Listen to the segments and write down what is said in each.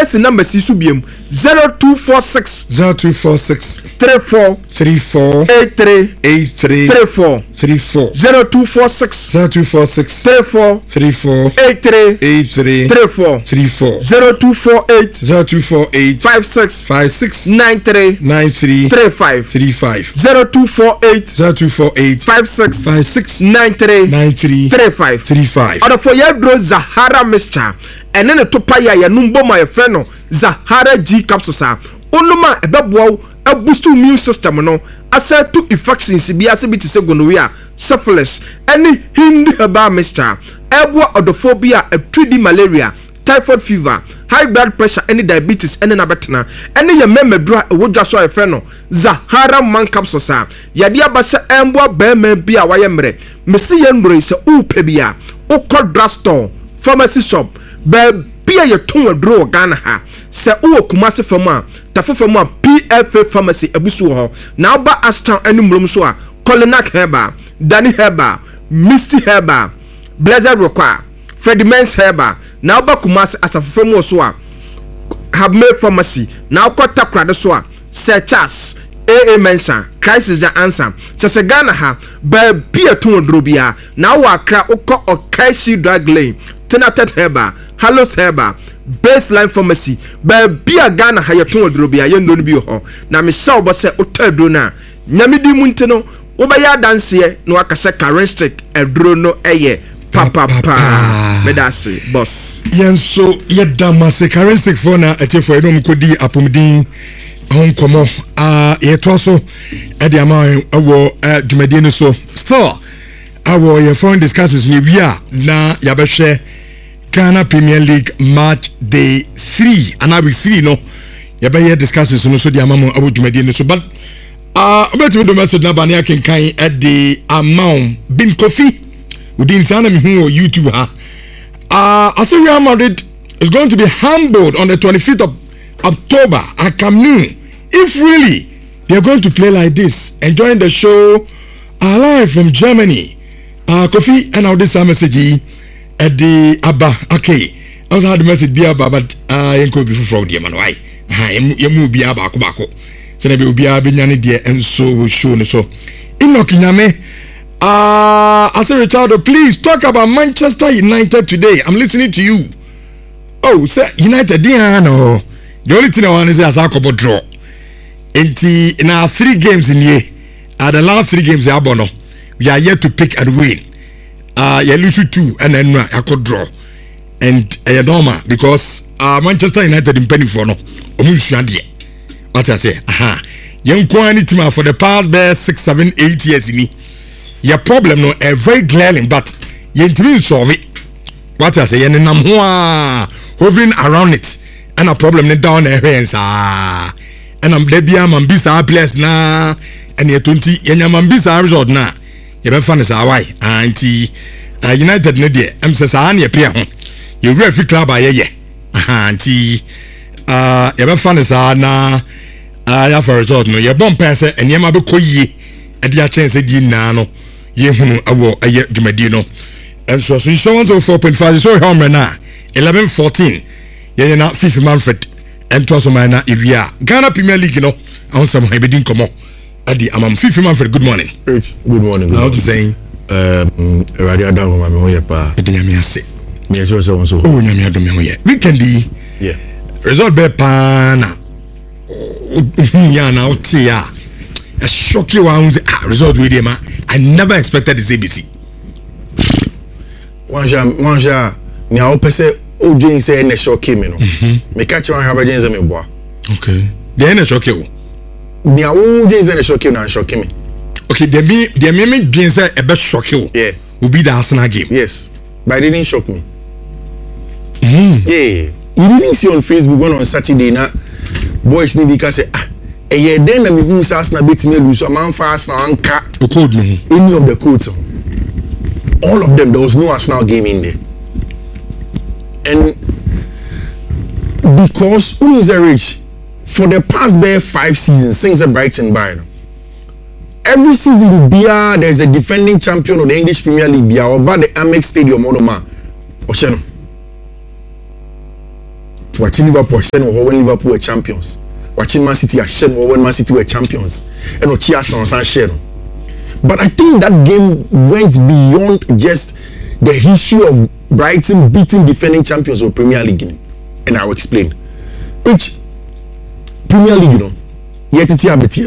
Chelsea number si su biem 0246 34 83 34 0246 34 83 34 0248 56 93 35 0248 56 93 35 Order for your Zahara mixture and then a topaya ya numbo my friend Zahara G capsules onuma ebeboa a boost immune system no asa to infections bi asebiti se gonorrhea syphilis any hindi herbal mixture eboa odophobia a 3D malaria typhoid fever high blood pressure any diabetes any nabetena any ya memedra wodwa so efe no Zahara man capsules ya dia ba se emboa ba ma bia wa ye mre mesi ye ndoro se upe bia ukọ drugstore pharmacy shop ba bia ye ton adro Ghana ha se uwo kumase fama tafofama PFA pharmacy abusu ho na ba astan animrum so a Colinac herba Danny herba Misty herba Blessed Rock Fredimens herba na ba kumase asafofam so a have made pharmacy na ukota krade so a Sir Charles AA mensa crisis the answer se Ghana ha ba bia ton adro bia na wa kra ukọ Okaishi drug lane Tenated herba Hallos herba Baseline pharmacy ba bia Ghana ha yeton adro bia ye ndo no bi ho na me sha obo se otadro na nyamedi mu ntino wo ba ya danse no akase characteristic adro no eye papa medase boss yenso yedamase characteristic for na etefo enom kodi apomdin honkomo yetoso ede ama ewo dwumadi no so still our your foreign discussions ni wia na yabehwe Ghana Premier League match day 3 and week 3 no yabehwe discussions no so di amamo abodwumadi no so but obetimi do message na bani akenkan at the amount bin Kofi within sana me hu YouTube ha I say Real Madrid is going to be humbled on the 25th of October at Camp Nou. If really they are going to play like this, enjoying the show live from Germany. Kofi and now this message at the Abba. Okay, I also had the message be Abba, but I could be from the man. Why? You move be Abba Kubako. So there will be a binyani dear, and so will show so. Inokiname. I say Richard, please talk about Manchester United today. I'm listening to you. Oh, sir, United, no. The only thing I want to say is I could draw. In our 3 games in here, the last 3 games, we are yet to pick and win. You lose 2 and then I could draw. And normal because Manchester United in penny for no. What I say, young quantity for the past 6, 7, 8 years in me. Your problem no very glaring, but you need to solve it. What I say, and I'm hovering around it, and a problem down there, and I'm Debia Mambisa place na, and you're 20, and your Mambisa resort na. You're fun as our why, auntie United Nadia, Sasani appear. You referee club by ye, auntie you're fun as na. I have a resort no, you're bomb passer, and Yamabu Koye at the chance of Dinano. Yehunu awo aye dwumadino enso so insurance 4.5 so home na 11-14 ye na Fifi Manfred ento so man na ewia Ghana Premier League no ansam ha bedin komo adi amam Fifi Manfred good morning. Good morning. How to say radio adawo ma me ho ye pa edenya ase me so so so oh nyame adom me ho ye weekend yeah result be pa na ya na oti ya a shocking one result with them. I never expected this ABC. One shot, now person OJ say na shocking me no. Me catch one have James me boy. Okay. They na shocking. Now OJ say na shocking na shocking me. Okay, they me James say a bit shocking. Yeah. Will be the Arsenal game. Yes. But it didn't shock me. Yeah. You didn't see on Facebook one on Saturday na boys ni because say eh then na me hu say Arsenal bet me lose so man for Arsenal anka the code no any of the codes all of them there was no Arsenal game in there and because who is a rich for the past bare 5 seasons things are Brighton by now every season bia there's a defending champion of the English Premier League bia or by the Amex Stadium or man Osheno watching Liverpool when Liverpool were champions. Watching Man City when Man City were champions. And watching Arsenal share. But I think that game went beyond just the issue of Brighton beating defending champions of Premier League. And I will explain. Which Premier League, yet it's here, but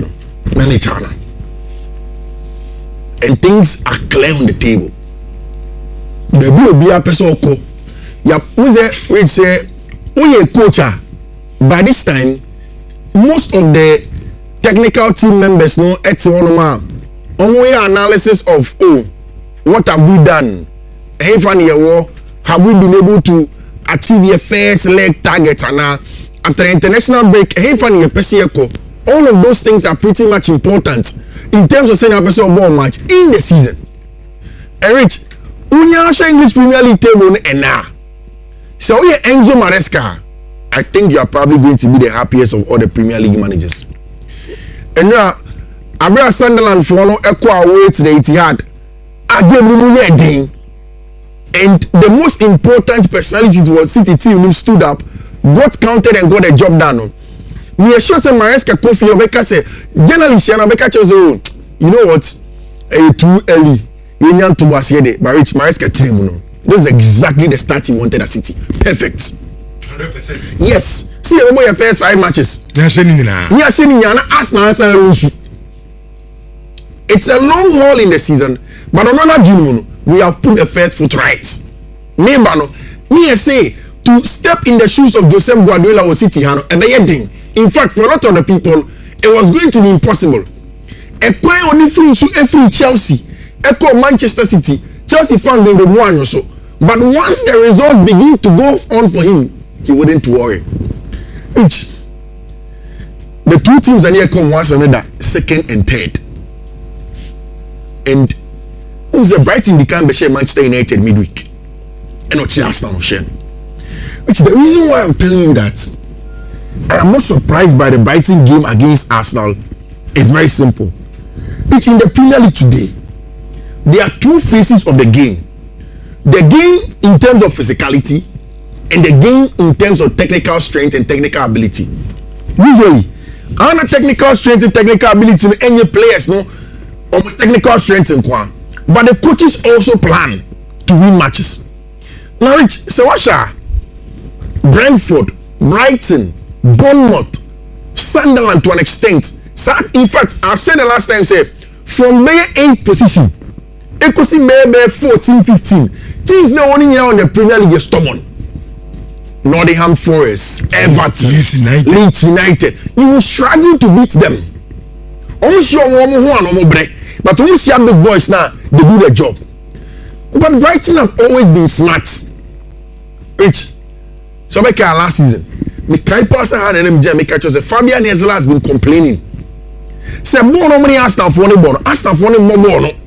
and things are clear on the table. The will be a person who's which say, coach. By this time, most of the technical team members know it's only analysis of what have we done? Have we been able to achieve your first leg target? And after the international break, all of those things are pretty much important in terms of sending a person ball match in the season. Rich, when you are English Premier League table and now, so yeah, Enzo Maresca, I think you are probably going to be the happiest of all the Premier League managers. And now, Abra Sunderland follow equal away to the Etihad. Again, and the most important personalities was City team who stood up, got counted and got the job done. Me assure say Maresca Kofi Obeka say generally Shana Obeka chose you know what? Too early. You need to was here but Rich Maresca team no. This is exactly the start he wanted at City. Perfect. 100%. Yes. See about your first 5 matches. Arsenal. It's a long haul in the season, but another June we have put the first foot right. Me say to step in the shoes of Joseph Guardiola was City and thing. In fact, for a lot of the people, it was going to be impossible. Quite only free Chelsea, Manchester City, Chelsea fans they were one or so. But once the results begin to go on for him, he wouldn't worry. Which the two teams are here come once another, second and third. And who's the Brighton become Manchester United midweek? And not Arsenal share. Which the reason why I'm telling you that I am not surprised by the Brighton game against Arsenal is very simple. Which in the Premier League today, there are two phases of the game. The game in terms of physicality and the game in terms of technical strength and technical ability. Usually, under technical strength and technical ability, any players no or technical strength and quality. But the coaches also plan to win matches. Now, Rich, so Brentford, Brighton, Bournemouth, Sunderland to an extent. In fact, I've said the last time, say from May 8th position, it could see May 14, 15. Teams now only here on the Premier League is stubborn. Nottingham Forest, Everton, Leeds United. You will struggle to beat them. Almost your one break, but almost your big boys now they do their job. But Brighton have always been smart. Rich, so make last season. Me can't pass a hand and make a Fabian Hezler has been complaining. Say more no money Arsenal for one ball. Arsenal for one more no.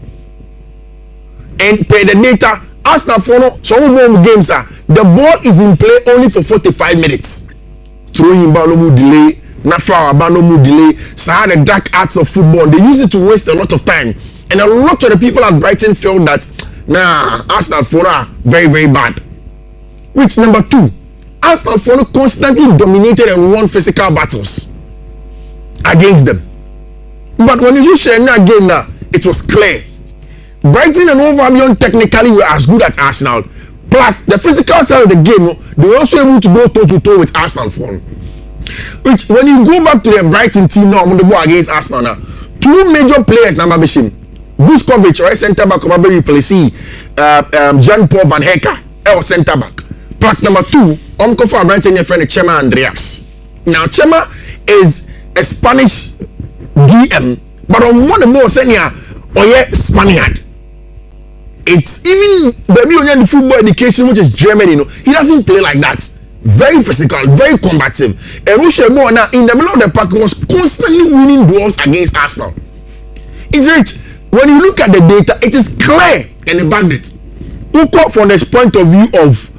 And pay the data. Arsenal for no. So more games are. The ball is in play only for 45 minutes. Throwing ball no delay. Nafa ball no delay. So the dark arts of football. They use it to waste a lot of time. And a lot of the people at Brighton felt that Arsenal for very, very bad. Which number 2? Arsenal for constantly dominated and won physical battles against them. But when you share that game now, it was clear. Brighton and Wolverhampton technically were as good as Arsenal. Plus, the physical side of the game, they were also able to go toe-to-toe with Arsenal for. Which, when you go back to the Brighton team now, on the ball against Arsenal now, 2 major players now, Vuskovic, or centre-back, or replacing Jean-Paul Van Hecker, or centre-back. Plus, number 2, for Brighton, your friend Chema Andreas. Now, Chema is a Spanish DM, but on one of the more senior, Spaniard. It's even the football education, which is Germany, he doesn't play like that. Very physical, very combative. And Rushebo now in the middle of the park was constantly winning duels against Arsenal. It's rich. When you look at the data, it is clear and abundant. Look from this point of view of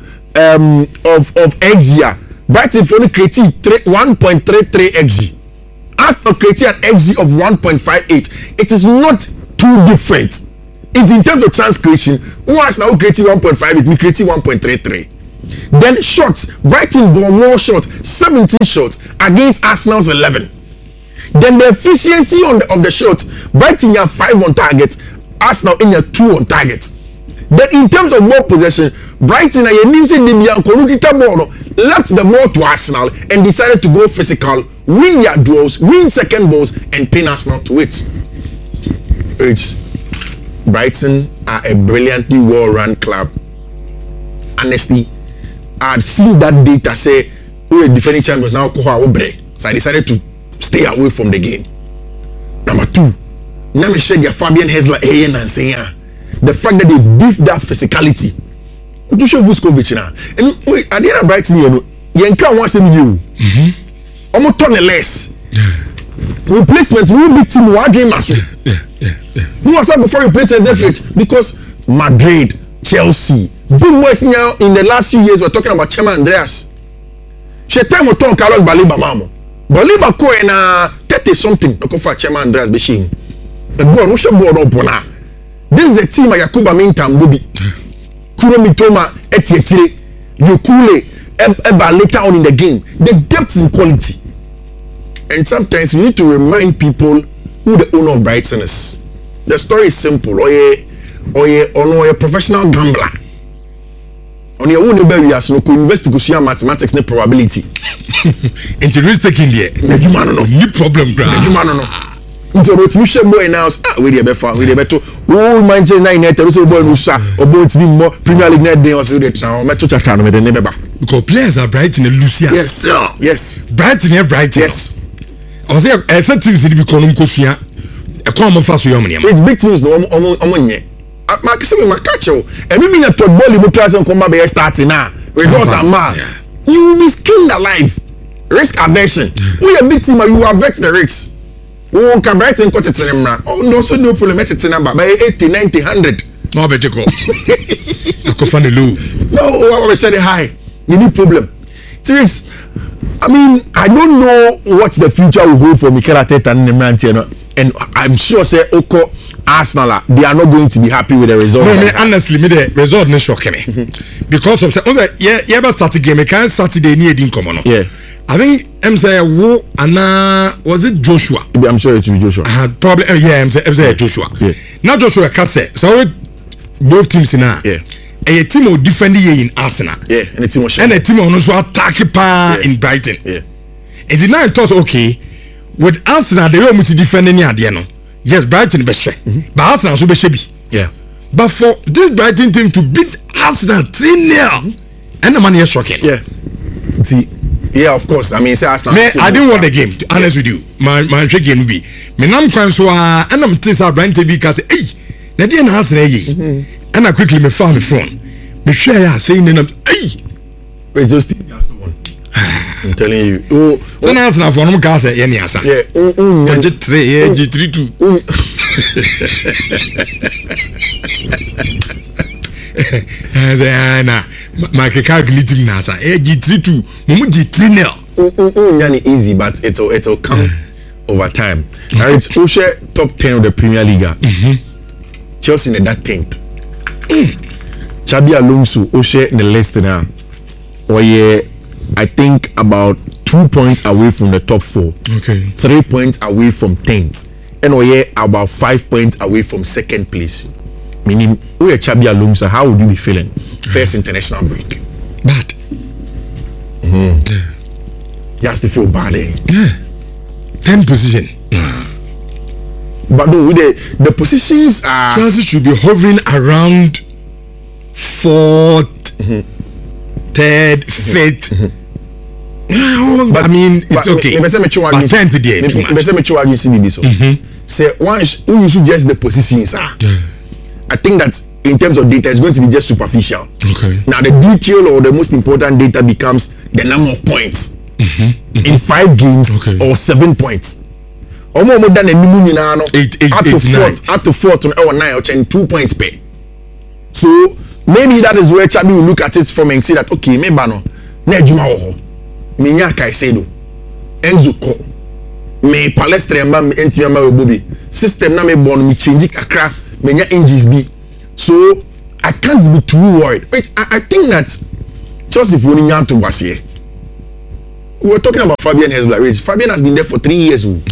XG, Brighton only created 1.33 XG. Arsenal created an XG of 1.58. It is not too different. It's in terms of chance creation. Arsenal created 1.58, we created 1.33. Then shots, Brighton ball more shots, 17 shots against Arsenal's 11. Then the efficiency of the shots, Brighton have 5 on target, Arsenal in 2 on target. Then in terms of ball possession, Brighton left the ball to Arsenal and decided to go physical, win their duels, win second balls, and pin Arsenal to it. Brighton are a brilliantly well-run club. Honestly, I had seen that data say we are defending champions now. So I decided to stay away from the game. Number 2, now we share Fabian Hessler and saying the fact that they've beefed that physicality. To show Vuskovic now. And at the end of Brighton, you can't want to you. Almost turn the less. Replacement will be team who game as who was up before replacement definite because Madrid, Chelsea, big boys now in the last few years we're talking about Chema Andreas. She time we talk Carlos Baliba mamo. Baliba ko na 30 something no for Chema Andreas be shame. The boy no show board up na. This is the team Yakuba Mintam Bobi. Kuro Mitoma Etietire, Yokule Eba later on in the game. The depth in quality. And sometimes we need to remind people who the owner of Brighton is. The story is simple. Or a professional gambler. On your own ability as no invest to go mathematics and probability. Interesting in there. No problem, bro. Into what we should boy now. We the better. We the better. Oh, Manchester United. We so boy Musa. Or boy to be more Premier League net day or so that now. Me to chat now. Me the never. Because players are Brighton and Lucia. Yes, sir. Yes. Brighton here, Brighton. Yes. I say, I said things in the economy Kosia. A common fast with your money. It's big things no. Omonye. Ma kese me catch you. And maybe na third ball you try to come back starting now. Results are mad. You will be skinned alive. Risk aversion. We a big team, you averse the risks. Oh, can Brighton cut it in him now? Oh, no, so no problem. Met it in number by 80, 90, 100. No, better go. I go find the low. No, I said high. You need problem. Serious. I mean, I don't know what the future will hold for Mikel Arteta and Nemanja, and I'm sure say Oko Arsenal they are not going to be happy with the result. No, me honestly, me the result no shock me because of say ever start game can Saturday near din come no. Yeah. I think say wo ana was it Joshua? I'm sure it will be Joshua. Probably yeah, say Joshua. Yeah. Now Joshua can say so both teams now. Yeah. A team will defend here in Arsenal. Yeah, and a team will and a team will also attack in Brighton. Yeah. And the now it was okay with Arsenal they were to defend any idea no. Yes, Brighton be share. But Arsenal so be share. Yeah. But for this Brighton team to beat Arsenal 3-0 and the man is shocking. Yeah. Yeah, of course. I mean, say Arsenal. I didn't want the game. To be honest with you, my game be. Me nam kwan so and I'm thinking Brighton be cause hey, na dey na Arsenal ye. And I quickly me found the phone. Me share ya saying them hey. Wait, just one. I'm telling you. Oh, so now Arsenal for no cause ye ni asa. Yeah. G3 G32. Na my calculating na sa G32 mumu G3 yani easy but it'll come over time. Alright, who share top 10 of the Premier League? Chelsea in that 10th. Xabi Alonso who share in the list now. Or yeah, I think about 2 points away from the top 4. Okay. 3 points away from 10th. And we are about 5 points away from second place. Meaning, we are Xabi Alonso. How would you be feeling? First international break. Bad. You have to feel bad, eh? Yeah. 10th position. But no, with the positions are. Chelsea should be hovering around 4th, 3rd, 5th. But I mean, it's okay. But 10th day, too much. Say, once you suggest the positions are. I think that in terms of data, it's going to be just superficial. Okay. Now, the detail or the most important data becomes the number of points in 5 games or 7 points. Or more than a minimum, 8, 9. Up to 4 to 9 or 2 points per. So maybe that is where Xabi will look at it from and say that okay, maybe no, Nejuma oho, Minya Caicedo, Enzo Ko, me Palestra mba enti mba Bobi. System na me born me change akra, menya injuries be. So I can't be too worried. But I think that Chelsea for only to was here. We were talking about Fabian Hesler. Fabian has been there for 3 years. No,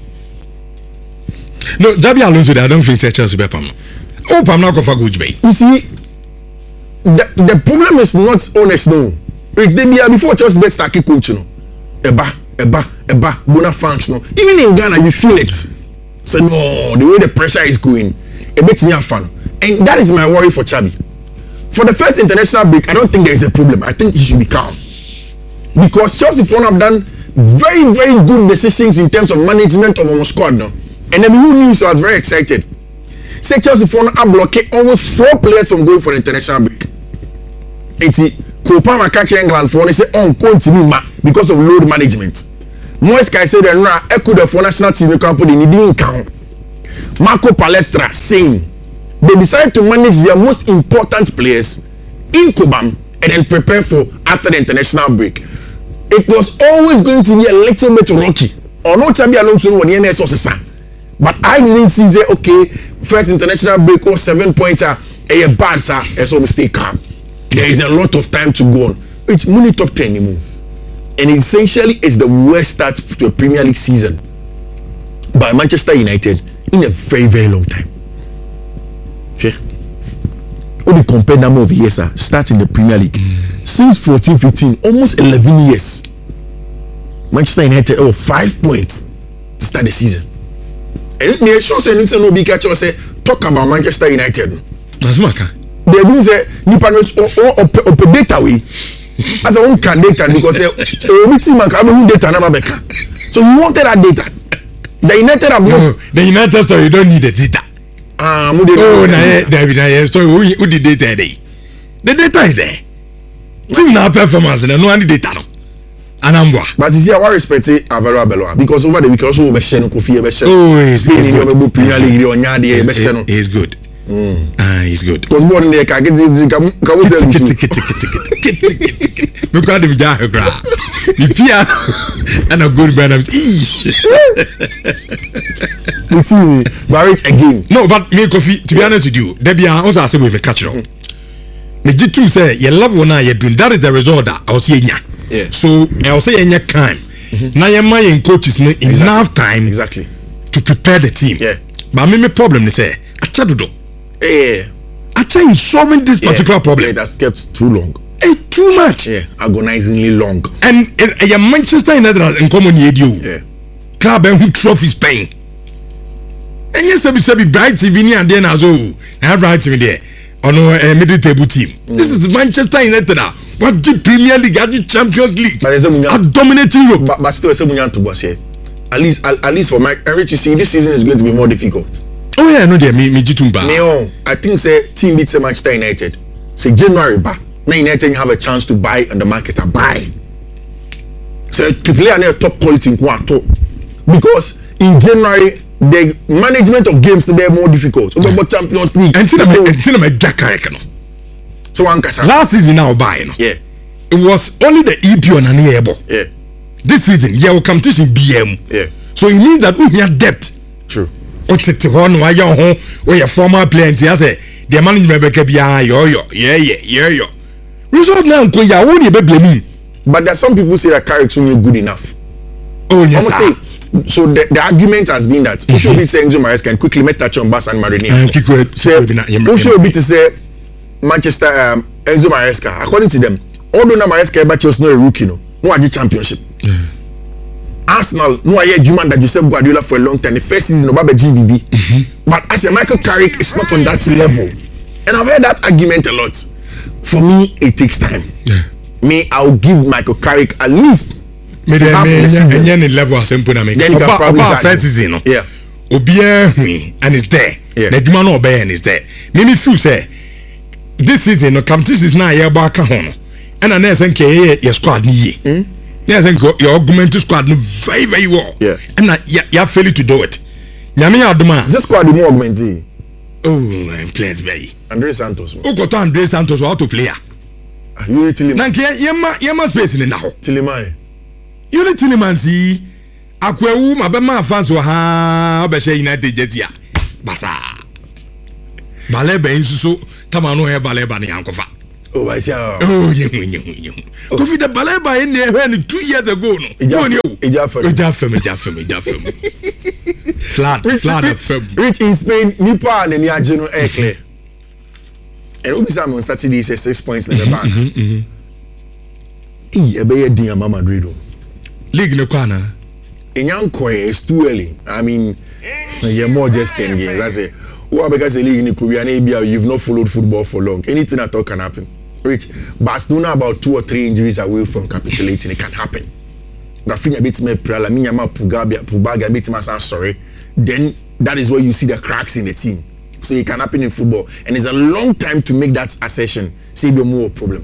Jabi Alonso, I don't think Chelsea be pam. Oh, pam na go for good bay. You see, the problem is not honest no. It's they be before Chelsea be start coach no. Eba, bona function no. Even in Ghana you feel it. So no, the way the pressure is going, a bit me fun. And that is my worry for Xabi. For the first international break, I don't think there is a problem. I think he should be calm. Because Chelsea have done very, very good decisions in terms of management of our squad now. And then who knew, so I was very excited. Say Chelsea have blocked almost 4 players from going for the international break. It's Kopama catch England for say on continue because of load management. Moise Caicedo and Ra echo the for national team company didn't count. Marco Palestra same. They decided to manage their most important players in Cobham and then prepare for after the international break. It was always going to be a little bit rocky. Or no Xabi Alonso when the NS was a but I didn't see say okay, first international break or 7 pointer a bad sir, and so stay calm. There is a lot of time to go on. It's money top 10 anymore. And essentially it's the worst start to a Premier League season by Manchester United in a very, very long time. Okay. Only compare number of years start in the Premier League since 14-15, almost 11 years. Manchester United 5 points to start the season. And they show say no big catch say talk about Manchester United. That's my car. They do say nipa no or data way as a own can data because team man can data na beka. So you wanted that data. The United have not. The United so you don't need the data. So who the data there? The data is there. Team now performance and no one data no. Anambwa. But you see, I respect Alvaro Arbeloa because over the week also we share no Kofi we share. Oh, he's good. He's good. He's good. Because more than can get we call him Jahagra. The piano and a good man. Marriage again. No, but me Kofi, to be honest with you, Debbie also say we catch you. Me jitu say you love one you doing. That is the result that I was saying. Yeah. So I will say in your time. Now your mind coaches enough time exactly to prepare the team. Yeah. But me problem is say achadudo. Yeah. Acha is solving this particular problem. Yeah, that's kept too long. Too much. Yeah, agonizingly long. And Manchester United in common you. Yeah. Club who trophies paying. And yes, I be bright TV and then as well. I have bright TV there on a middle table team. This is Manchester United. What the Premier League, the Champions League, dominating Europe. But still, at least for my Eric, you see, this season is going to be more difficult. Oh yeah, no, there me jitumba. I think say team beats Manchester United. Say January back. Now United have a chance to buy on the market and buy. So to play on a top quality in Kwato. Because in January the management of games today more difficult. About Champions League. Until so last season now buy no. Yeah. It was only the EP on an able. Yeah. This season, yeah, competition BM. Yeah. So it means that we have depth. True. Why your former player and say the management be yeah. Result now but there's some people say that Carrick's only good enough. Oh yes. So the argument has been that if you be saying Enzo Maresca can quickly make touch on Bass and Marinho. Who be to say Manchester Enzo Maresca, according to them, although Maresca was not a rookie, no a championship. Arsenal, no a human that Josep Guardiola for a long time. The first season of GBB, but as a Michael Carrick, it's not on that level. And I've heard that argument a lot. For me, it takes time. Yeah. Me, I'll give Michael Carrick at least. Level as about first season. Yeah. And it's there. Yeah. The Juma no and it's there. Maybe few say this season no competition is now here back home. And I say your squad ni. Yes, your augmented squad no very, very well. Yeah. And you have failed to do it. This squad is more augmented. Oh, players very. Andre Santos. Who got Andre Santos how to play? You Tiliman. Yema space in now. Tiliman. You need Tiliman see. Akwewu mabema fans wa ha obeshe United jetia. Basa. Balebe insuso tamano he baleba ni ankofa. Oh, I see. Oh, yeah. Kofi the Baleba in there 2 years ago. No, Flat. Rich in Spain, Nipa and Niagino air clear. And Ubisam on Saturday says 6 points in the back. A bay dear Mama Madrid. League no corner. In young is too early. I mean, you're more just 10 games. I say, well, because the league in Korean ABL, you've not followed football for long. Anything at all can happen. Rich, Barcelona about 2 or 3 injuries away from capitulating. It can happen. Rafinha beats me, Pralamina, Pubaga beats me, sorry. Then that is where you see the cracks in the team. So it can happen in football. And it's a long time to make that assertion. Say no more problem.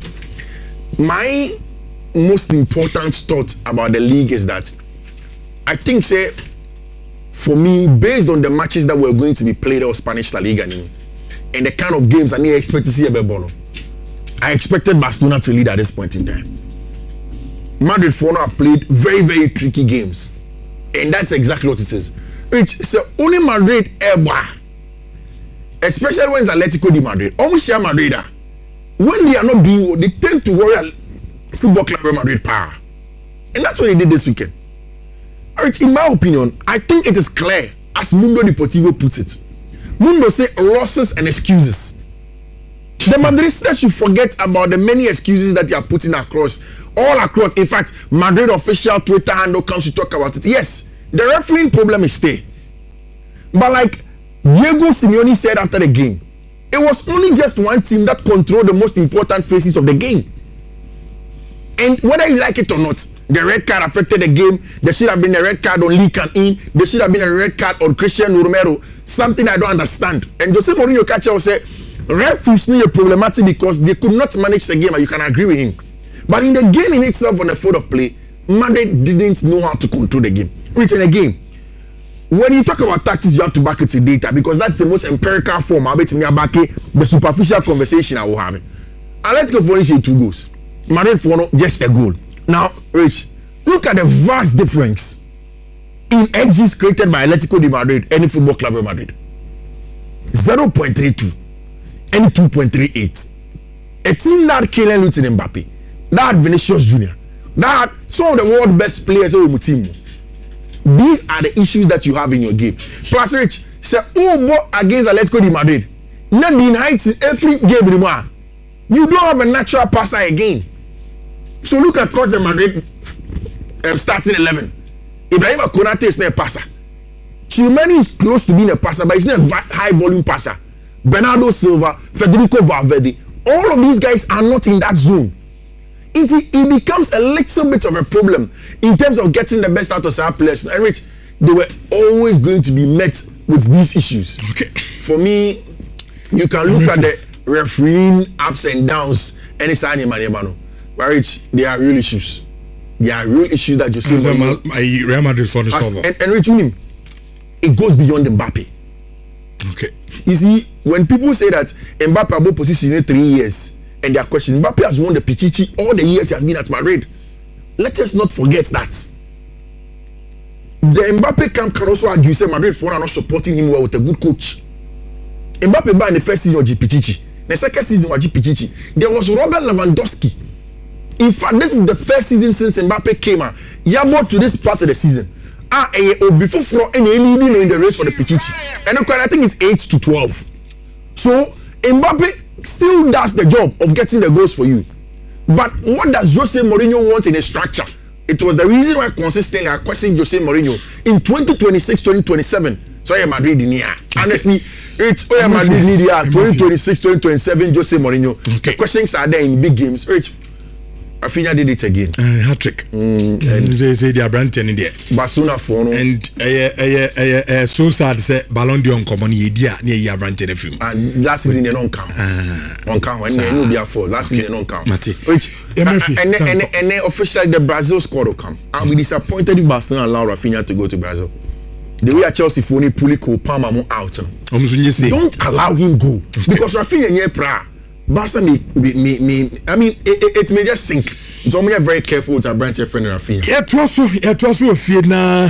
My most important thought about the league is that I think, say, for me, based on the matches that were going to be played in Spanish La Liga and the kind of games I expect to see a ball, I expected Barcelona to lead at this point in time. Madrid for now have played very, very tricky games. And that's exactly what it is. So only Madrid ever, especially when it's Atletico de Madrid, almost share Madrid. When they are not doing what they tend to worry Football Club Real Madrid power. And that's what they did this weekend. In my opinion, I think it is clear, as Mundo Deportivo puts it. Mundo say losses and excuses. The Madridistas should forget about the many excuses that they are putting across, all across. In fact, Madrid official Twitter handle comes to talk about it. Yes, the refereeing problem is there. But like Diego Simeone said after the game, it was only just one team that controlled the most important phases of the game. And whether you like it or not, the red card affected the game. There should have been a red card on Lee Can-in. There should have been a red card on Cristiano Romero. Something I don't understand. And Jose Mourinho catcher will say, referees need a problematic because they could not manage the game, and you can agree with him. But in the game in itself, on the field of play, Madrid didn't know how to control the game. Which in the game, when you talk about tactics, you have to back it to data because that's the most empirical form. I'll bet me back the superficial conversation I will have. And let's go for 2 goals. Madrid for just a goal. Now, Rich, look at the vast difference in XGs created by Atletico de Madrid and Football Club of Madrid. 0.32 and 2.38. A team that Kylian Mbappe, that Vinicius Jr., that some of the world's best players on the team. These are the issues that you have in your game. Plus, Rich, say, against Atletico de Madrid, not being heights in every game anymore. You don't have a natural passer again. So look across the Madrid starting 11. Ibrahim Konate is not a passer. Tchouameni is close to being a passer, but he's not a high volume passer. Bernardo Silva, Federico Valverde, all of these guys are not in that zone. It becomes a little bit of a problem in terms of getting the best out of our players. And Rich, they were always going to be met with these issues. Okay. For me, you can look at the refereeing ups and downs any sign in Maniamano. But Rich, they are real issues. They are real issues that you see. Real Madrid for the solver. And Rich, it goes beyond Mbappe. Okay. You see, when people say that Mbappe about position in 3 years, and their questions, Mbappe has won the Pichichi all the years he has been at Madrid. Let us not forget that. The Mbappe camp can also argue say Madrid for not supporting him well with a good coach. Mbappe by in the first season of Pichichi. The second season was Pichichi. There was Robert Lewandowski. In fact, this is the first season since Mbappe came out. Yabo to this part of the season. Before any leading in the race for the Pichichi. And I think it's 8-12. So Mbappe still does the job of getting the goals for you. But what does Jose Mourinho want in a structure? It was the reason why consistently I questioned Jose Mourinho in 2026-2027. So yeah, Madrid in here. Honestly, it's Madrid in here 2026-2027 Jose Mourinho. Okay. The questions are there in big games. Rich, Rafinha did it again. Hat-trick. And they say they are branding in there. Barcelona for no. And so sad say Ballon d'Or common year near year branding the film. And last season they don't count. On count when they will be a fall. Last season they don't count. Which and officially the Brazil squad will come. I'll be disappointed if Barcelona allow Rafinha to go to Brazil. The way Chelsea for only pull Palma out. Don't allow him go because Rafinha near Prague. Barca it may just sink. So I'm very careful with our branch friend Rafinha. It was a fear na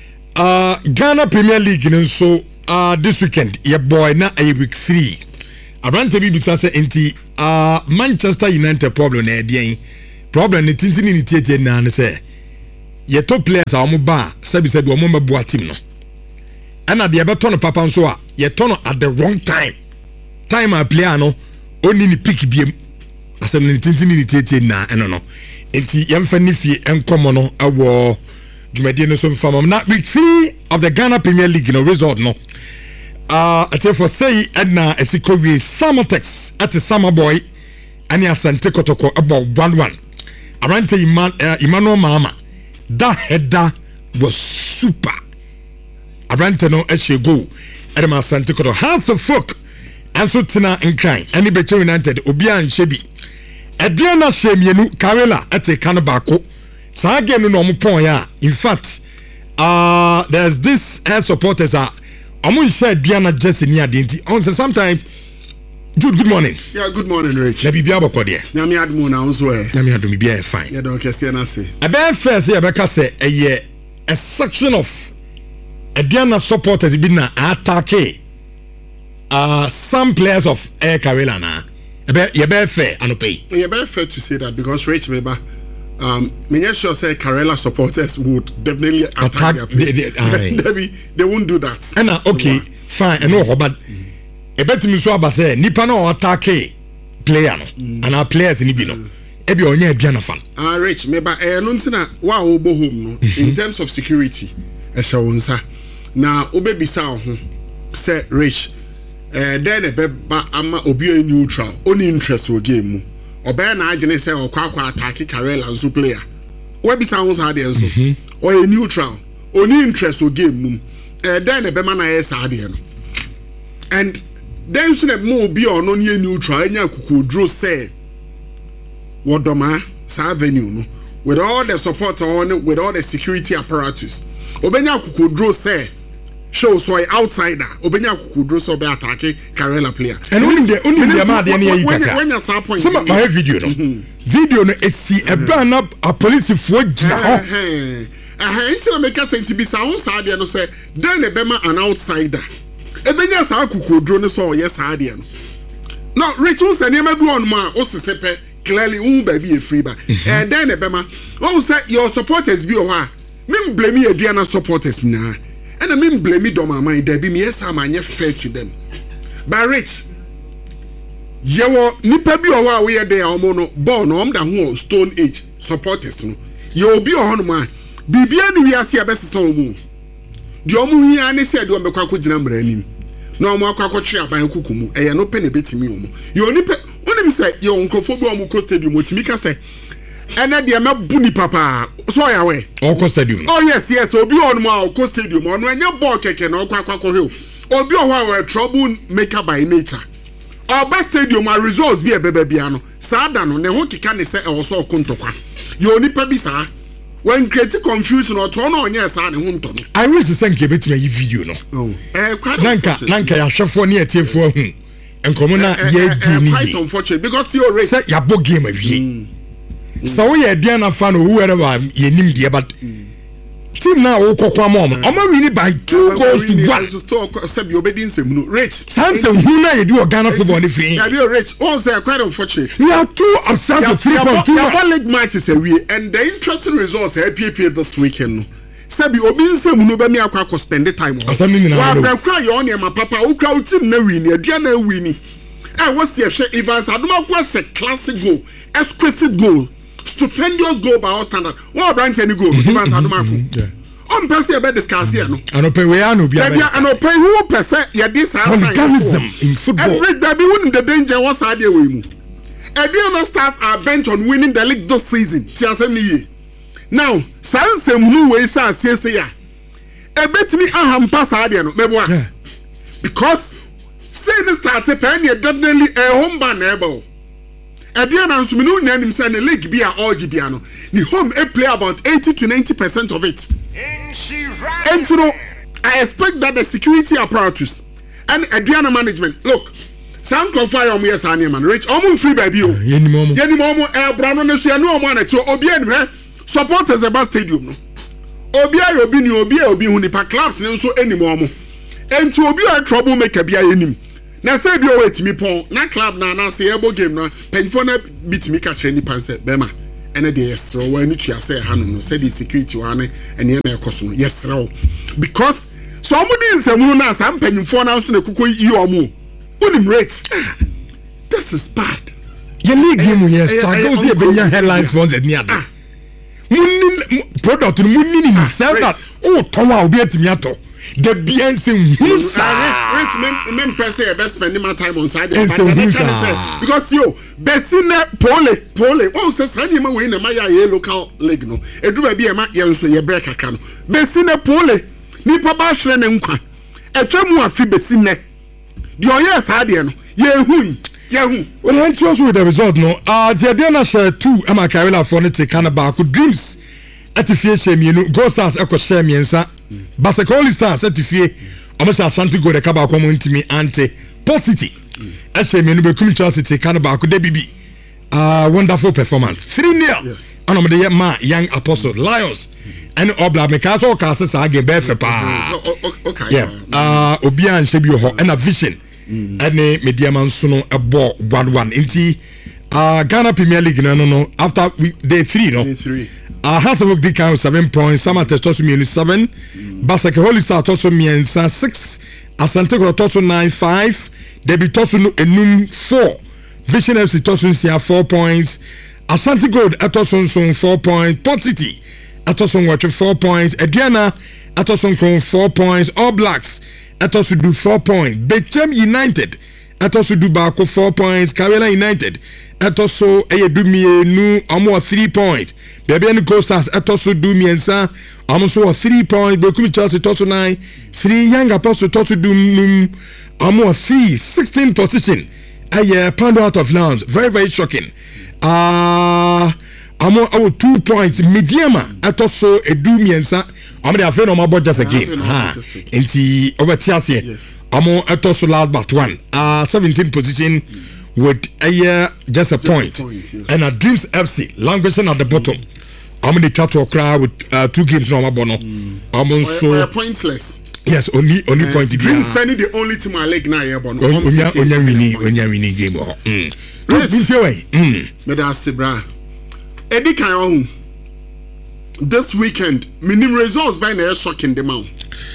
Ghana Premier League and so this weekend your boy na a week 3 abrante bi bisa say enti Manchester United problem na edien problem ne tintini ni tietie na ne say ye top players a omo ba sabi omo mabua team no ana de beto no papa nso a ye to no at the wrong time a player no oni ni pick biem asem ne tintini ni tietie na eno no enti yemfa ni fie enkomo no awo dwumadi no so fama na big fee of the Ghana Premier League no result no ate for say edna esikowie Samotex at Sama Boy ani Asante Kotoko about 1-1 arante Emmanuel Mama that header was super arante no ehye go edma Asante Kotoko half the folk and so tina nkran ani Beche United obi an shebi Ediana Shemienu Karela ate kanabako sa game no mo pon ya in fact there's this supporters Amun said Diana Jesse near Dinty. On sometimes good morning. Yeah, good morning, Rich. Let me be able to call you. Nami Admo now swear. Nami Admo be fine. Yeah, don't question say. A bad fair say Abeka say a section of Diana supporters been attack some players of Air Carolina. You be fair and pay. You be fair to say that because Rich remember me sure say Karela supporters would definitely attack their play. They won't do that. And okay, fine. I know, but a bet me so about say nipa no attack player no, and our players ni bi no. E bi onye Diana fan. Rich, me ba no ntina wa obo home no in terms of security. E sha wonsa. Na obebisa ho say Rich then e be ba ama obi neutral, only interest wo game mu. Obe na adwene say okwa attack Karela nso player we bi sound sa de nso or a neutral only interest o game mum then e be ma na yes ade no and then so na mo bi ono ne neutral anya kukodro say wodoma sa avenue no with all the support on with all the security apparatus obenya kukodro say show so outsider obenya kukudro so be attack Karela player and only the ma de na yi kaka when you sa point some my video no video no esi e ban up a police fo gina ho until make us to be sound sad no say then e be ma an outsider ebenya sa kukudro no so yes sad no no Rachel say na do on ma o sesepe clearly baby e free ba and then e be ma o say your supporters be o ha me blame you Adriana supporters na. And I mean blame me doma mind there be me yes am anye fair to them. But Rich yewo nipa bi o wa we there omo no ball no am da ho stone age supporters no ye obi o hono ma bibia no wi ase abesesa omo de omo hia ne se de o mekwa kogina mra anim na omo akwa twe aban kukumu eye no pe ne betimi omo ye onipa onim se ye onkofo bi omo ko stadium otimi ka se ene de me buni papa so ya we Oko stadium oh yes obi on ma Oko stadium ono enye ball keke na okwa he obi o wa trouble maker by nature Oba stadium a results bi ebebe bia no saada no ne ho keka ne se e wo so okontokwa ye onipa bi sa when create confusion or to no onye sa ne ho nto no I wish say nke betima yi video no nanka ya hwefo ne atiefo hu enkomo na ye di ni quite unfortunate because you already say ya bo game awie so we Diana fan whoever ye nim de but team now kokwa mom omo win by 2 goals to 1 so say be obedience no Rich sanse hu na ye do Ghana football free ya be Rich all say quite unfortunate we are too upset with 3.2 one league matches away and the interesting results PPA this weekend no say be obi nsem no be me akwa spend the time wa be kra ye on e ma papa wo kra team na win e dia na win what's the Evans Aduma was a classic goal exquisite goal stupendous goal by our standard. What branch any goal? Evans Adumako. On person about discuss here no. Anope we anu bia. Anope who person ya this hooliganism in football. And with that be winning the danger was idea we mu. Every stars are bent on winning the league this season. Tiasemi. Now, sansem hu we say ya. E betimi ahampa sa idea no meboa. Because say this started pen definitely a home ban able. Ediana Nsuminu nanim say the league be a OG no. The home play about 80 to 90% of it. And so I expect that the security apparatus and Ediana management look some confire on yes and man Rich almost free by you. Yeni momo brano ne so no mo na to obi an supporters about stadium no. Obi hu nipa clubs ne so animo mo. And to obi a troublemaker bia enim. na say bi o wetimi pon na club na say ebo game na penfo na bitimi ka kire ni panse bema ene de yesro wa ni tua say ha no say the security wa ne ene e koso no yesro because so omudi nsemu na sa penfo na so na kuko yi omo unim rate this is bad your league game yes go see benya headline sponsor ni ada munni product munni ni sell that oh tonwa obi atimi ato the BNC rich men person best spending my time on side because yo besine pole oh say sani ma we na ma ya local league no edu ba bi e ma ye nso ye break aka no besine pole ni pa ba hwere ne nkwa etwemu afi besine the oyes ade no ye hu well I trust with the result no the Adriana share 2 am Karela for ne take na ba ko dreams atifie share mienu go stars e ko share miensa Basakoli stars atifie omo sha Ashanti go de kaba ko mo ntimi ante positive e share mienu be kum Chelsea take na ba ko de bibi wonderful performance 3-0 yes and the ma young apostle Lions and obla meka so ka sa game be fe pa okay yeah obian she bi ho and a vision any media man suno ebo 1-1 inti Ghana Premier League no after day 3 no House of Oak did count 7 points. Sama Testoso Muni 7. Basake Holy Star Toso Miensa 6. Asante Kro Toso 9-5. Debi Toso Enum 4. Vision FC Toso Nsia 4 points. Asante Gold Atoso Nson 4 points. Port City Atoso Watch 4 points. Ediana Atoso Nkron 4 points. All Blacks Atoso do 4 points. Bechem United Atoso do Bako 4 points. Karela United Atoso Eyedumie Nu Amo 3 points. Baby and Coasters Atoso do Miensa Amo 3 points. Bekumi Chelsea Toso 9. 3 Young Apostle Toso do Num Amo 3 16 position. Pando out of Lounge. Very very shocking. Amo 2 points. Mediama Atoso Edu Miensa. Amo de afraid no more just a game. Inti over Chelsea. Amo Atoso last but 1. 17 position. With just a point. And a Dreams FC languishing at the bottom. I'm in the chat to cry with 2 games no bono. I'm so pointless. Yes, only point. Dreams spending the only team I like now here bono. Onya winning game. Medasi bra. Edi kan this weekend minimum results by na shocking the man.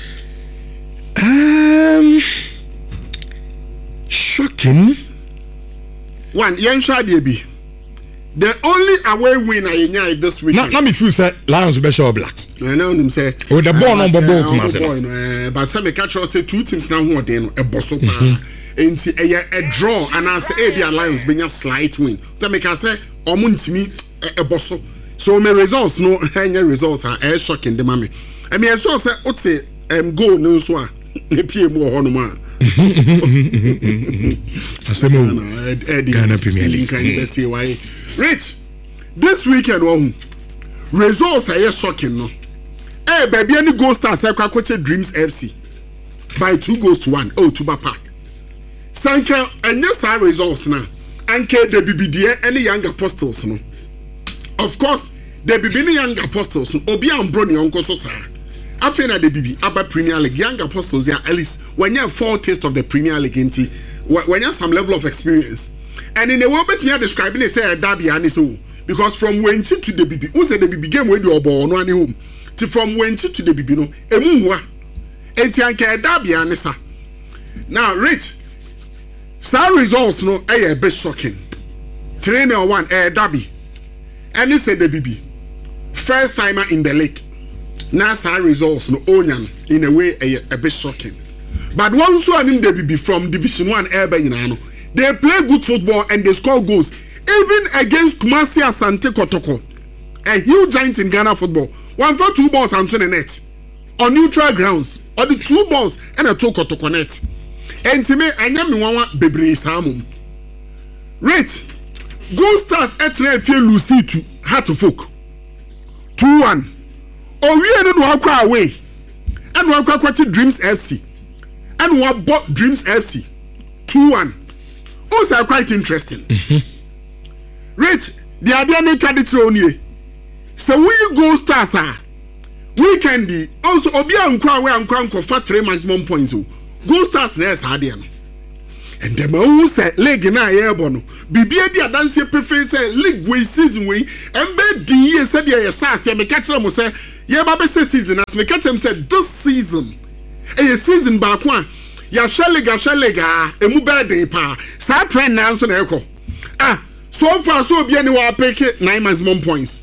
Shocking. One, the only away win I enjoy this weekend. Not me feel say Lions be show Blacks. I know them say. Oh, the ball on ball but some catch us say 2 teams now who are then a boss up. And a draw and I say be Lions being a slight win. So me can say omun me a boss. So my results no any results are shocking the mommy. I mean I saw say ote goal no so a PM ho no ma. Ghana Premier League. Rich, this weekend results are shocking no. Baby any goal stars Kwakoche Dreams FC by 2-1 Tuba Park. Sanka and yes our results now. Anke the BBD any young apostles no. Of course, the BBD young apostles obi ambroni onko so sa. After na the BB about Premier League young apostles at least when you have 4 taste of the Premier League into when you have some level of experience and in the way that we are describing it say a derby and so because from Wenchi to the BB who said the BB game where you ball no any home to from Wenchi to the BB no emuwa enti anka derby and sa now Rich some results no a bit shocking 3-1 derby and he said the BB first timer in the league. NASA results no onyan in a way a bit shocking. But once you are in the BB from Division 1 Erbe they play good football and they score goals even against Kumasi Asante Kotoko, a huge giant in Ghana football. 1 for 2 balls and 20 net on neutral grounds or the 2 balls and a 2 Kotoko net. And to me I am one bebre samum. Rich Gold Stars etre fie Lucy to Heart of Folk 2-1. Oh, we don't walk away. And walk to Dreams FC. And what bought Dreams FC 2-1. Also quite interesting. Rich, the idea make it only. So we go stars are we can be also Obia and Kwa for 3 maximum points. Go stars next Hadian. and the man said leg na yebono bibia di adanse pefe say league we season we embe di ye said ye sas ye me catch them say ye ba be season as me catch them said this season a season back one ya shalega emu be dey pa sa trend na so na eko so far so obi ani wa pick 9 maximum points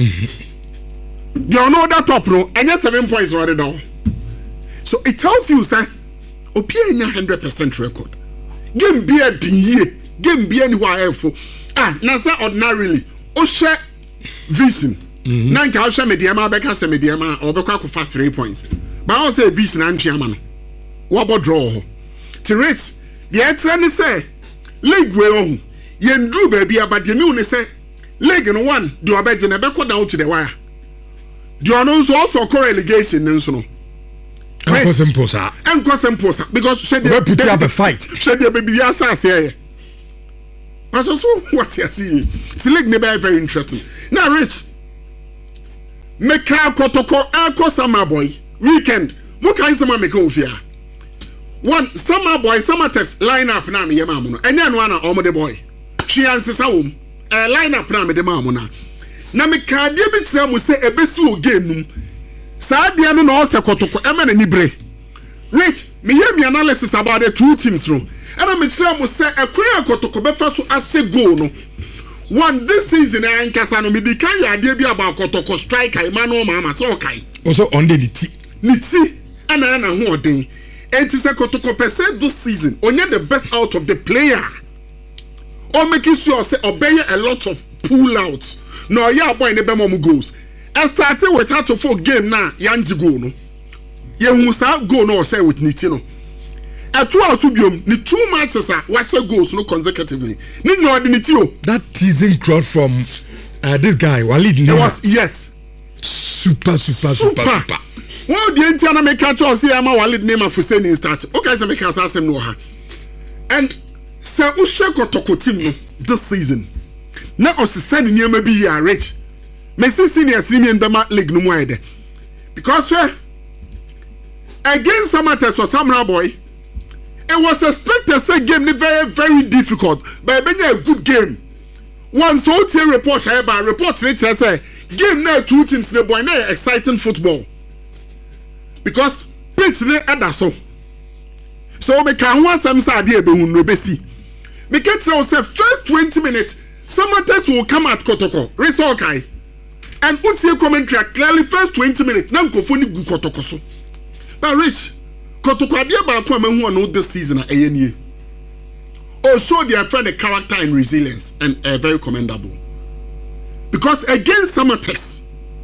the another top no anya 7 points already down so it tells you say obi anya 100% record game be a dinye game be anywhere else na say ordinarily o share vision na nka o share mediama beka say mediama o beka ko fa 3 points but I say vision antwiama no wo bo draw to rate the etra say league we ohu yendru ba bia but the me say league no one do obeje na beko down to the wire the ono so also co relegation nso no Enko simple sir because said they put up a fight said they baby asase here but also what you see it's like never very interesting now Rich make kotoko elko summer boy weekend what kind summer make ofia one summer boy summer test line up na me yema no enya no na omo boy twi ansesa wom line up na me de mamu na me ka de bi tira mu se ebesi o game num Sadia no no se kotoko ema na nibre Rich me hear me analysis about the two teams no and me tell mo say ekwan kotoko be fa so ase goal no one this season an kasa no me di kan ya de bi about kotoko striker Emmanuel Mama so kai also on the niti ana na ho odin enti se kotoko per se this season onye the best out of the player or making sure say obey a lot of pull outs no ya boy ne be mo goals. I started with how to full game now, Yanji go no. You start go no say with Nitino. At 2 hours the 2 matches are was goals no consecutively. No Nitio. That teasing crowd from this guy Walid Nema. Was yes. Super. Well, the entire make catch us here. My Walid Nema for saying start. Okay, so make us ask him no ha. And say Ushako Toko team no this season. Now us sending you maybe you are rich. Messi senior senior Bema league no more because against Samates or Samurai boy it was expected say game very very difficult but a good game one so tear report about report say game now 2 teams the boy now exciting football because pitch ne adaso so me can want some side be no be see me can say first 20 minutes Samates will come at Kotoko race okay. And Utie commentary clearly first 20 minutes. Now Kofoni gu Kotoko so. But Rich, Kotoko adia ba kwa me hu this season a yenye. Also their friend a character and resilience and very commendable. Because against Samatex,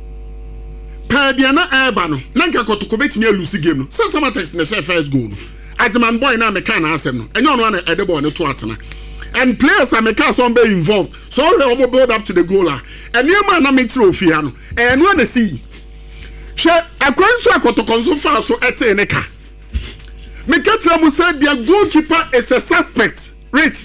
per diana eba no, nanka Kotoko betimi lose game no. Say Samatex na share first goal no. Atman boy na me kan asem no. Enyo no na edebo no to atena. And players are making some be involved. So they almost build up to the goal. And you man na make through fiano. And when they see, she akwanso akoto so far so ete neka. Me catch them say their goalkeeper is a suspect. Right?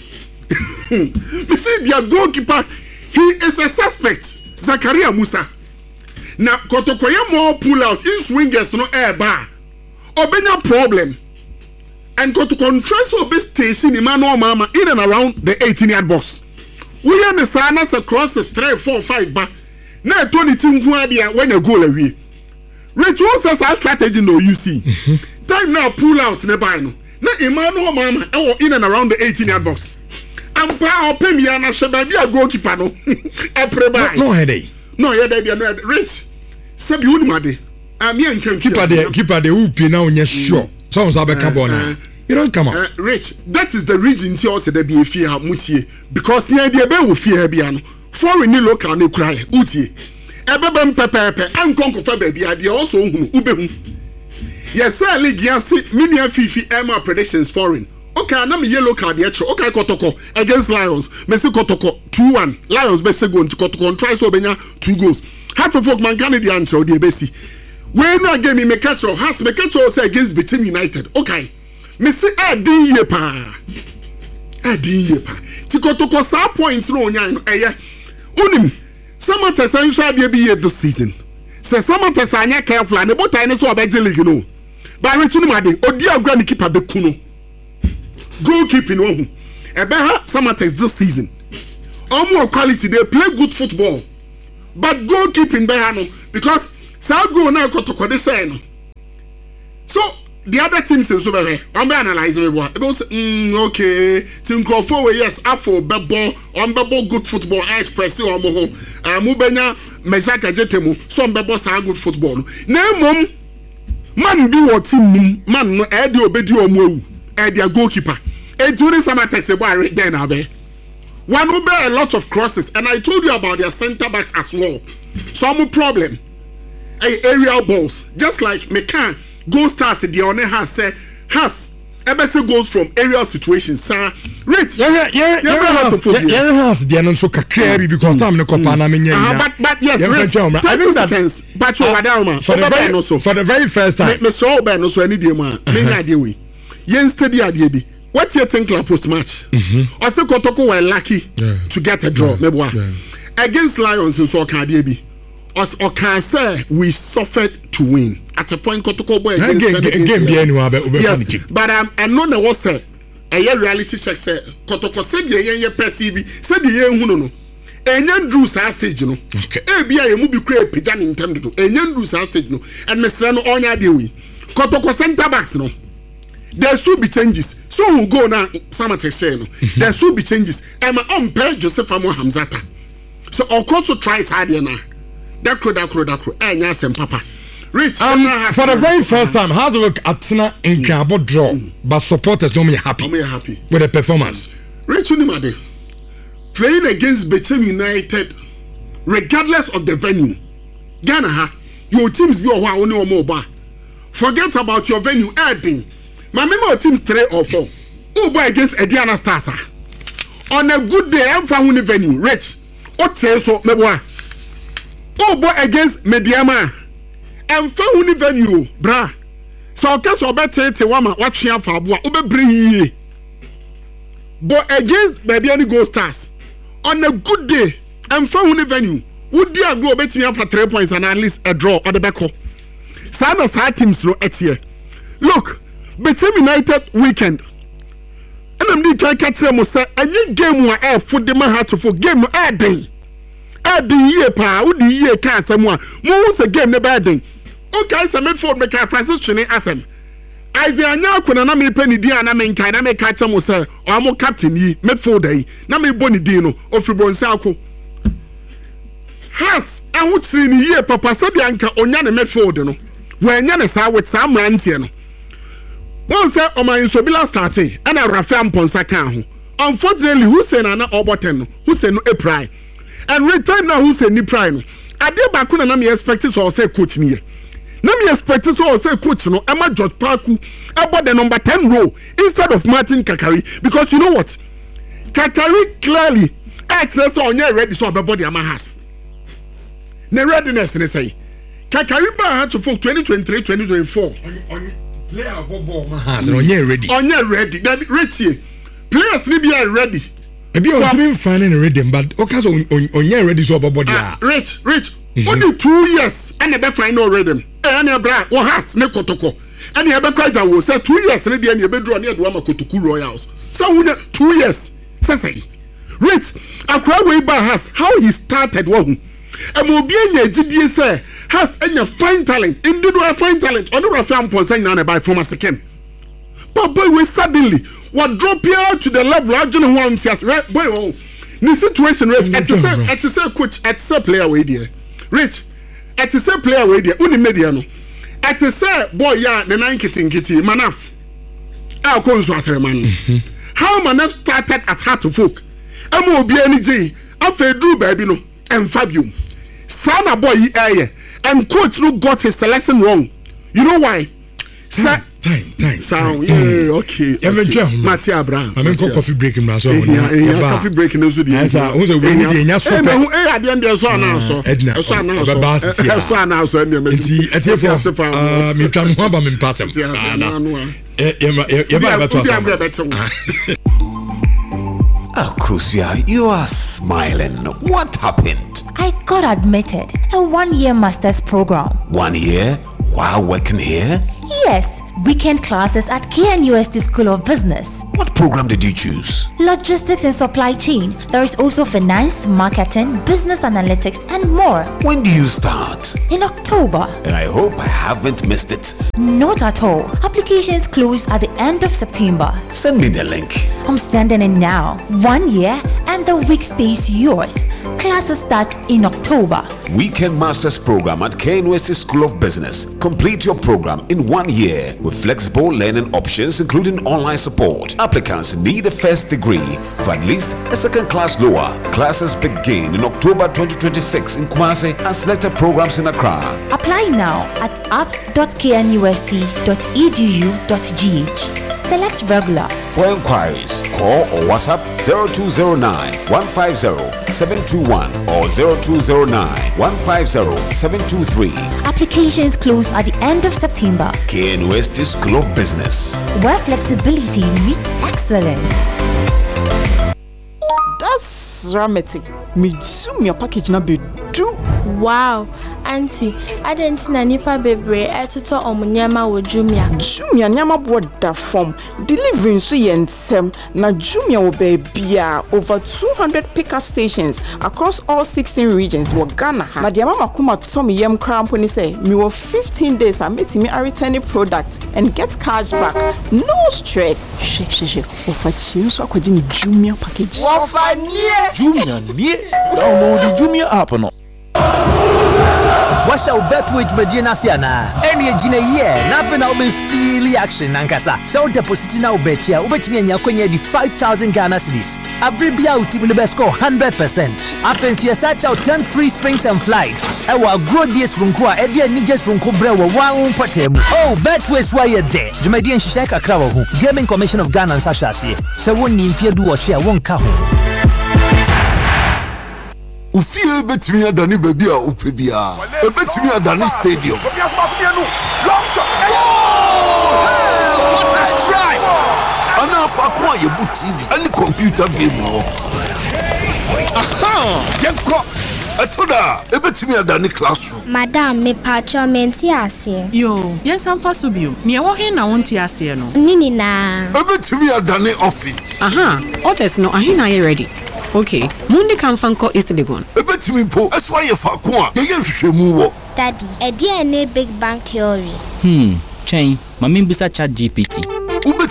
Me see their goalkeeper, he is a suspect. Zakaria Musa. Now Kotokoye more pull out in swingers no air bar. Obenya problem. And go to control so best station Emmanuel Mama in and around the 18-yard box. We are the silence across the 3, 4, 5 back. Now 20 team when you go away. Rich says our strategy no you see. Time now pull out nearby no. Now Emmanuel Mama in and around the 18-yard box. And power pay me and I should be a goalkeeper no. No headache. No headache no Rich. Sabi unimade. I'm here and keeper the whoop now on your sure. Sounds like a you don't come out. Rich, that is the reason to also there be a fear mutie because the idea be will fear biano. Foreign ni local no cry utie. Ebebem pepepe and conquer for baby idea also ube. Yes, sir, league yasi mini fifi Emma predictions foreign. Okay, na me yellow card the actual. Okay, Kotoko against Lions. Messi Kotoko 2-1. Lions best go into Kotoko and try so benya 2 goals. Heart of folk man can the answer or the besi. When I game me catch or has me catch or say against Betim United. Okay. Me say adi ye pa. Ti Kotoko sa points no nya no eye. Unim. Samates an sha be here this season. Say Samates anya careful and but I so obeje league no. But I return made odi agura ni keeper be kuno. Goalkeeping no hu. Ebeha Samatex this season. More quality, they play good football. But goalkeeping Behano because Sao go now to Kodeseno. So the other teams in Super I'm analyzing it was okay. Team Crawford, yes, Afro Bebo, on Bebo good football, express or Moho, Mubenya, Mezaka Jetemu, some Bebos are good football. Name man do what team man no Eddie Obedio Mo, Eddie goalkeeper. And during summer text about then Abe. One will bear a lot of crosses, and I told you about their centre backs as well. Some problem. Aerial balls, just like McCann. Goal stars the owner has MSC goes from aerial situations, sir. Rich, has the answer kakri because time no kopana menya. But yes, I think that but for the very first time. Mr. Oben also any day man. Menya dey we. Yen steady adie bi. What do you think la post match? Also Kotoko were lucky to get a draw. Against Lions in Soka Debi. Us can say we suffered to win. At a point Kotoko boy yes, but I know there was a reality check say Kotoko said ye perceive said the no. Enyan drew sa stage no. Bia ye mu bi kra pija ni ntem do. Enyan drew sa stage no. And Mr. no onya de we. Kotoko center backs no. There should be changes. So we'll go now. No. There should be changes. I'm on pair Joseph Amo Hamzata. So of course to try harder now. Dakro. And yes, and Papa. Rich. For the very first time, how's look Atina in Cabo draw, but supporters don't be happy. With the performance. Rich Unimade playing against Bechem United, regardless of the venue. Ghana, your teams be only or more bar. Forget about your venue, Eddie. My member teams 3 or 4. Who boy against Ediana Stars? On a good day, I'm found in venue. Rich. What says so, my boy? Oh boy against Mediama. I'm found in venue, bra. So I guess I'll better say, Wama, watch here for Abua. Ube bring but against Mediani Gold Stars. On a good day, I'm found in venue. Would you go bet me for 3 points and at least a draw or the back? Some of our teams no here. Look. Bechem United weekend. And I'm the catch them say any game where air foot the man had to for game air day. Air the year pa who the year can someone. Most a game the bad thing. Okay, so midfield make a Francis Chine asem. Isaiah now kuna na me penny dia na me nkai na me catch them say or am captain yi midfield day. Na me boni dino of Bronsa ko. Has and what see ni year papa said anka onya ne midfield no. When nya ne sa with some rantie no. One say Oman Sobila starting and a Rafael Ponsa can. Unfortunately, who say na Oboten, who say no a pride. And return now who say ni pride. I did back when I me expect or say coach me. Na me expect or say coach no Emma George Parku about the number 10 row instead of Martin Kakari because you know what? Kakari clearly access on your ready so about the Amahas. The readiness they say. Kakari had to for 2023-2024. Player Bobo has on your ready. That Richie. Players need be ready. Maybe you're doing fine and ready, but okay, on your ready so about body. Rich. Only 2 years and never find no rhythm. And a bra or has no kotoko. And you have a cry will say 2 years and the bedroom near Wama Kotoku Royals. So 2 years. Say Rich, a cry way by has how he started one. And will be a GDA say has any fine talent. Indeed, we fine talent. On the film for saying none by from a second. But boy, we suddenly what drop here to the level of John Wams. Yes, right, boy. Oh, the situation, Rich. At the same coach, at the same player, way there. Rich, at the same player, way there. Uni mediano. At the same boy, yeah, the 9 kitty manaf. I'll call you man. How manaf started at Heart to Folk. MOBNG. After do baby no and Fabio. Sana boy and coach no got his selection wrong. You know why? Time. Sound okay. Mattia Abraham. I'm in coffee breaking now. So coffee breaking those with you. Who's a winning in super. I didn't do so now. So Edna. So now. So now. So Akusia, you are smiling. What happened? I got admitted. A 1-year master's program. 1 year? While working here? Yes. Weekend classes at KNUST School of Business. What program did you choose? Logistics and supply chain. There is also finance, marketing, business analytics, and more. When do you start? In October. And I hope I haven't missed it. Not at all. Applications close at the end of September. Send me the link. I'm sending it now. 1 year and the week stays yours. Classes start in October. Weekend Masters Program at KNUST School of Business. Complete your program in 1 year with flexible learning options including online support. Applicants need a first degree for at least a second class lower. Classes begin in October 2026 in Kumasi and selected programs in Accra. Apply now at apps.knust.edu.gh. Select regular. For inquiries, call or WhatsApp 0209 150 721 or 0209 150 723. Applications close at the end of September. KNUST School of Business, where flexibility meets excellence. That's Rameti. Me zoom your package na be do. Wow, auntie, I didn't see any bebre etuto omunyama wo Jumia. Jumia nyama board da form. Delivering so yensem na Jumia wo bebia over 200 pickup stations across all 16 regions wo Ghana. Na dia mama kuma Tommy yem cramp ni say me wo 15 days I met me a returning product and get cash back. No stress. She. Ofa chin so akwaji ni Jumia package. Ofa nie. Jumia nie. Download the Jumia app no. What's our bet with Medina Siana? Any Gina year, nothing I'll be feel action Nankasa. So deposit now bet here, ubet me and Yakonya the 5,000 Ghana cedis. Abribia ultimate the best score 100%. After you search out 10 free springs and flights. I will grow this Runkua, Edia Nijas Runkubre, one patem. Oh, bet with why you're there. Jumadian Shaka Cravo, Gaming Commission of Ghana and Sasha. So one in fear do or share one kahu. Ufie betimi adani baby a upebia ebetimi adani stadium Long shot. What a strike ana fa kwa yebu TV any computer game wo aha yenko atoda ebetimi adani classroom Madam me patcho menti ase yo yes am fa so bio me wo he na wonti ase no nini na ebetimi adani office aha orders no ahina ye ready. Okay, Mundi can fanko East Legon. Ebetimi po, eso aye fa ko a, ye hwehwemu wo. Daddy, e dey na big bang theory. Chain, mami bisa chat GPT.